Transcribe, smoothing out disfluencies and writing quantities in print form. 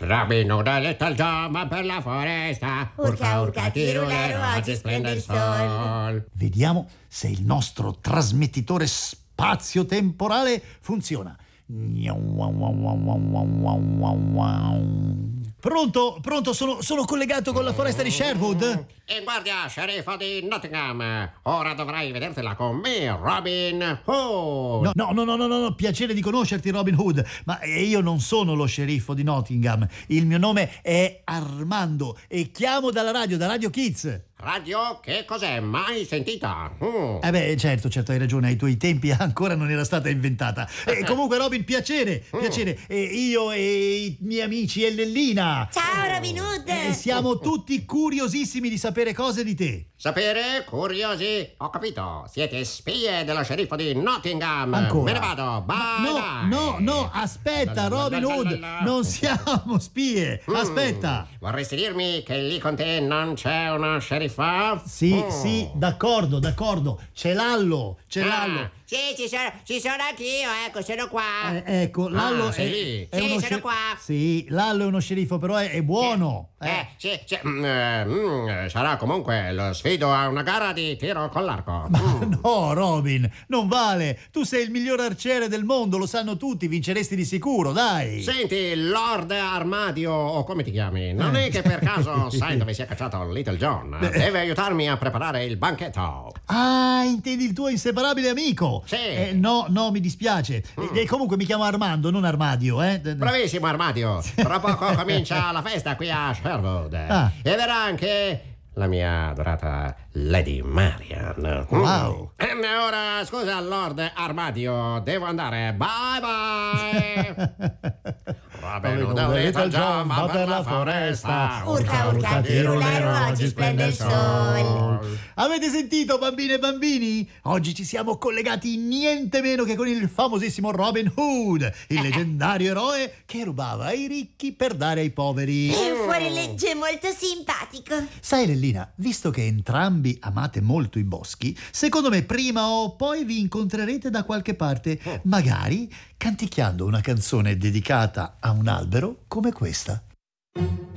Robin Hood e Little John va per la foresta. Urca, urca, tirulero, oggi splende il sol. Vediamo se il nostro trasmettitore spazio-temporale funziona. Pronto, sono collegato con la foresta di Sherwood. In guardia, sceriffo di Nottingham. Ora dovrai vedertela con me, Robin Hood. No, piacere di conoscerti, Robin Hood, ma io non sono lo sceriffo di Nottingham. Il mio nome è Armando e chiamo da Radio Kids. Radio? Che cos'è? Mai sentita? Certo, hai ragione, ai tuoi tempi ancora non era stata inventata. Comunque, Robin, piacere. Io e i miei amici e Lellina. Ciao, Robin Hood. Siamo tutti curiosissimi di sapere cose di te. Sapere? Curiosi? Ho capito. Siete spie dello sceriffo di Nottingham. Ancora? Me ne vado. Bye. No, aspetta, Robin Hood. Non siamo spie. Aspetta. Vorresti dirmi che lì con te non c'è una sceriffa? Sì, d'accordo. C'è Lallo. Sì, ci sono anch'io, ecco, sono qua. Ecco, Lallo sei lì? Sì, sono qua. Sì, Lallo è uno sceriffo, però è buono. Sì. Sarà comunque lo sfido a una gara di tiro con l'arco. No, Robin, non vale. Tu sei il miglior arciere del mondo, lo sanno tutti, vinceresti di sicuro, dai. Senti, Lord Armadio, o come ti chiami? Non è che per caso sai dove si è cacciato Little John? Deve aiutarmi a preparare il banchetto. Ah, intendi il tuo inseparabile amico? Sì. No, mi dispiace. Comunque mi chiamo Armando, non Armadio, Bravissimo, Armadio. Tra poco comincia la festa qui a Sherwood. E verrà anche la mia adorata Lady Marian. Wow. E ora, scusa, Lord Armadio, devo andare. Bye. Robin Hood e Little John va per la foresta. Urca, tirulero, oggi splende il sol. Avete sentito, bambine e bambini? Oggi ci siamo collegati niente meno che con il famosissimo Robin Hood, il leggendario eroe che rubava ai ricchi per dare ai poveri. È un fuorilegge molto simpatico. Sai, Lellina, visto che entrambi amate molto i boschi, secondo me prima o poi vi incontrerete da qualche parte, magari canticchiando una canzone dedicata a un albero come questa.